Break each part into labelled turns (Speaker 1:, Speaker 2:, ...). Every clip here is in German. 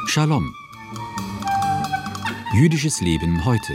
Speaker 1: Shalom. Jüdisches Leben heute.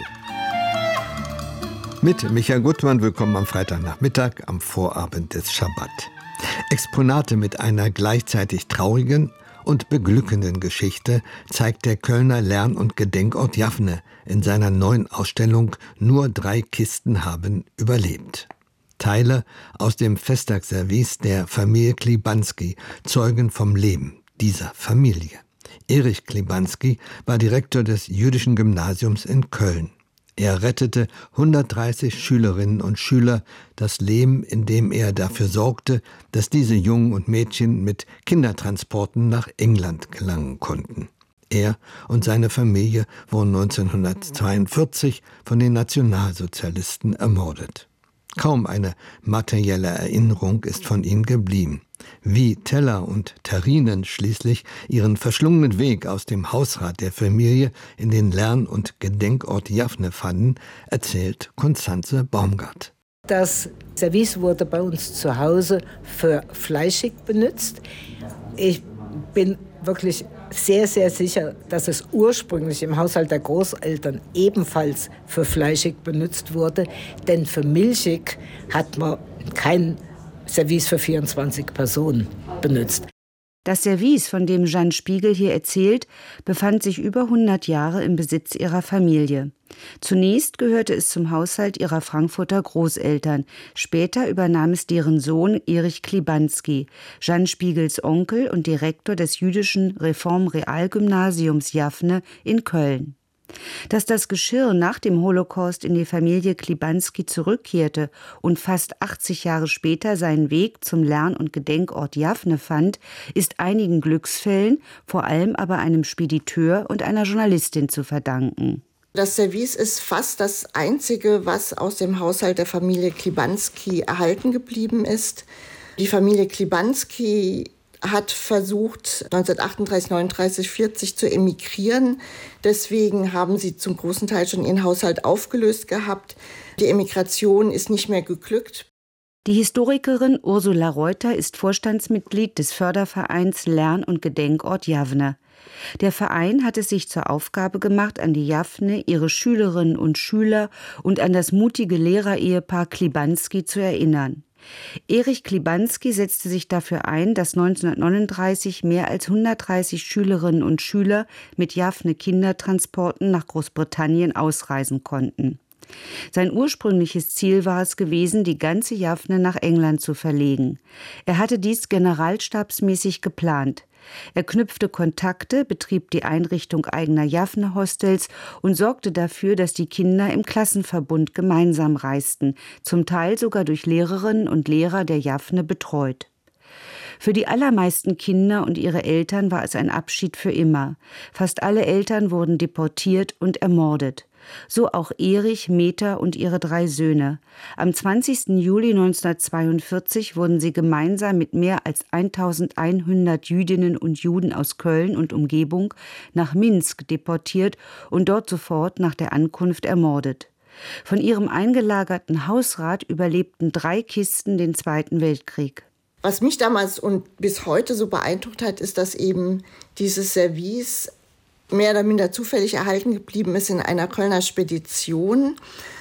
Speaker 2: Mit Michael Gutmann, willkommen am Freitagnachmittag, am Vorabend des Schabbat. Exponate mit einer gleichzeitig traurigen und beglückenden Geschichte zeigt der Kölner Lern- und Gedenkort Jaffne in seiner neuen Ausstellung Nur 3 Kisten haben überlebt. Teile aus dem Festtagsservice der Familie Klibanski zeugen vom Leben dieser Familie. Erich Klibanski war Direktor des Jüdischen Gymnasiums in Köln. Er rettete 130 Schülerinnen und Schüler das Leben, indem er dafür sorgte, dass diese Jungen und Mädchen mit Kindertransporten nach England gelangen konnten. Er und seine Familie wurden 1942 von den Nationalsozialisten ermordet. Kaum eine materielle Erinnerung ist von ihnen geblieben. Wie Teller und Terrinen schließlich ihren verschlungenen Weg aus dem Hausrat der Familie in den Lern- und Gedenkort Jaffne fanden, erzählt Constanze Baumgart.
Speaker 3: Das Service wurde bei uns zu Hause für fleischig benutzt. Ich bin wirklich sehr, sehr sicher, dass es ursprünglich im Haushalt der Großeltern ebenfalls für fleischig benutzt wurde. Denn für milchig hat man kein Service für 24 Personen benutzt.
Speaker 4: Das Service, von dem Jeanne Spiegel hier erzählt, befand sich über 100 Jahre im Besitz ihrer Familie. Zunächst gehörte es zum Haushalt ihrer Frankfurter Großeltern. Später übernahm es deren Sohn Erich Klibanski, Jeanne Spiegels Onkel und Direktor des jüdischen Reformrealgymnasiums Jaffne in Köln. Dass das Geschirr nach dem Holocaust in die Familie Klibanski zurückkehrte und fast 80 Jahre später seinen Weg zum Lern- und Gedenkort Jaffne fand, ist einigen Glücksfällen, vor allem aber einem Spediteur und einer Journalistin zu verdanken.
Speaker 5: Das Service ist fast das Einzige, was aus dem Haushalt der Familie Klibanski erhalten geblieben ist. Die Familie Klibanski hat versucht, 1938, 39, 40 zu emigrieren. Deswegen haben sie zum großen Teil schon ihren Haushalt aufgelöst gehabt. Die Emigration ist nicht mehr geglückt.
Speaker 4: Die Historikerin Ursula Reuter ist Vorstandsmitglied des Fördervereins Lern- und Gedenkort Jaffne. Der Verein hat es sich zur Aufgabe gemacht, an die Jaffne, ihre Schülerinnen und Schüler und an das mutige Lehrerehepaar Klibanski zu erinnern. Erich Klibanski setzte sich dafür ein, dass 1939 mehr als 130 Schülerinnen und Schüler mit Jaffne-Kindertransporten nach Großbritannien ausreisen konnten. Sein ursprüngliches Ziel war es gewesen, die ganze Jaffne nach England zu verlegen. Er hatte dies generalstabsmäßig geplant. Er knüpfte Kontakte, betrieb die Einrichtung eigener Jaffne-Hostels und sorgte dafür, dass die Kinder im Klassenverbund gemeinsam reisten, zum Teil sogar durch Lehrerinnen und Lehrer der Jaffne betreut. Für die allermeisten Kinder und ihre Eltern war es ein Abschied für immer. Fast alle Eltern wurden deportiert und ermordet. So auch Erich, Meta und ihre 3 Söhne. Am 20. Juli 1942 wurden sie gemeinsam mit mehr als 1100 Jüdinnen und Juden aus Köln und Umgebung nach Minsk deportiert und dort sofort nach der Ankunft ermordet. Von ihrem eingelagerten Hausrat überlebten 3 Kisten den Zweiten Weltkrieg.
Speaker 5: Was mich damals und bis heute so beeindruckt hat, ist, dass eben dieses Service mehr oder minder zufällig erhalten geblieben ist in einer Kölner Spedition.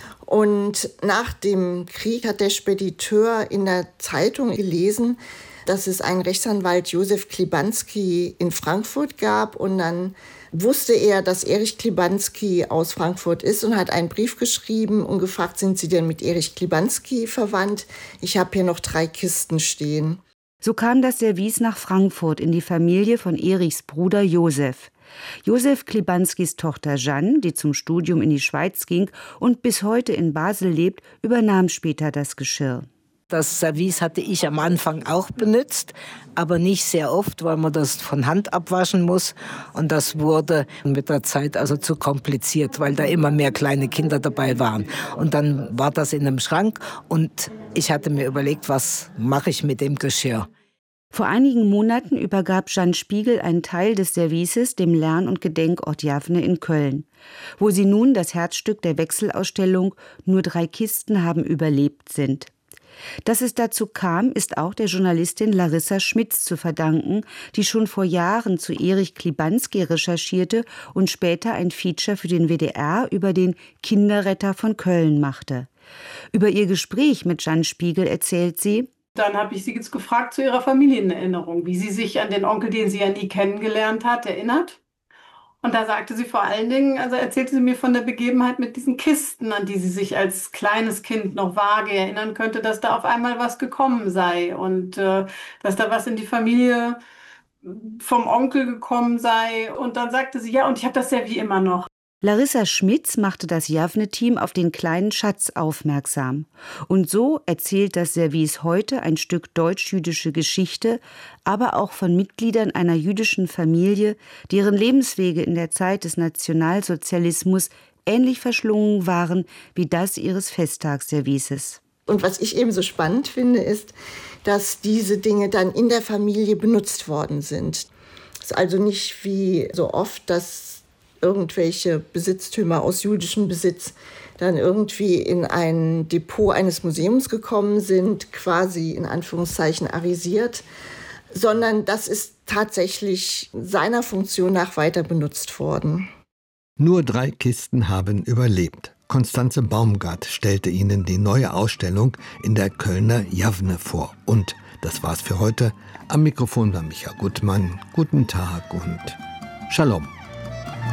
Speaker 5: Und nach dem Krieg hat der Spediteur in der Zeitung gelesen, dass es einen Rechtsanwalt Josef Klibanski in Frankfurt gab. Und dann wusste er, dass Erich Klibanski aus Frankfurt ist und hat einen Brief geschrieben und gefragt, sind Sie denn mit Erich Klibanski verwandt? Ich habe hier noch 3 Kisten stehen.
Speaker 4: So kam das Service nach Frankfurt in die Familie von Erichs Bruder Josef. Josef Klibanskis Tochter Jeanne, die zum Studium in die Schweiz ging und bis heute in Basel lebt, übernahm später das Geschirr.
Speaker 3: Das Service hatte ich am Anfang auch benutzt, aber nicht sehr oft, weil man das von Hand abwaschen muss. Und das wurde mit der Zeit also zu kompliziert, weil da immer mehr kleine Kinder dabei waren. Und dann war das in einem Schrank und ich hatte mir überlegt, was mache ich mit dem Geschirr?
Speaker 4: Vor einigen Monaten übergab Jeanne Spiegel einen Teil des Services dem Lern- und Gedenkort Jaffne in Köln, wo sie nun das Herzstück der Wechselausstellung Nur 3 Kisten haben überlebt sind. Dass es dazu kam, ist auch der Journalistin Larissa Schmitz zu verdanken, die schon vor Jahren zu Erich Klibanski recherchierte und später ein Feature für den WDR über den Kinderretter von Köln machte. Über ihr Gespräch mit Jeanne Spiegel erzählt sie:
Speaker 1: Dann habe ich sie jetzt gefragt zu ihrer Familienerinnerung, wie sie sich an den Onkel, den sie ja nie kennengelernt hat, erinnert. Und da sagte sie vor allen Dingen, also erzählte sie mir von der Begebenheit mit diesen Kisten, an die sie sich als kleines Kind noch vage erinnern könnte, dass da auf einmal was gekommen sei und dass da was in die Familie vom Onkel gekommen sei. Und dann sagte sie, ja, und ich habe das Service immer noch.
Speaker 4: Larissa Schmitz machte das Javne-Team auf den kleinen Schatz aufmerksam. Und so erzählt das Service heute ein Stück deutsch-jüdische Geschichte, aber auch von Mitgliedern einer jüdischen Familie, deren Lebenswege in der Zeit des Nationalsozialismus ähnlich verschlungen waren wie das ihres Festtagsservices.
Speaker 5: Und was ich eben so spannend finde, ist, dass diese Dinge dann in der Familie benutzt worden sind. Es ist also nicht wie so oft, dass irgendwelche Besitztümer aus jüdischem Besitz dann irgendwie in ein Depot eines Museums gekommen sind, quasi in Anführungszeichen arisiert, sondern das ist tatsächlich seiner Funktion nach weiter benutzt worden.
Speaker 2: Nur 3 Kisten haben überlebt. Constanze Baumgart stellte Ihnen die neue Ausstellung in der Kölner Javne vor. Und das war's für heute. Am Mikrofon war Micha Gutmann. Guten Tag und Shalom.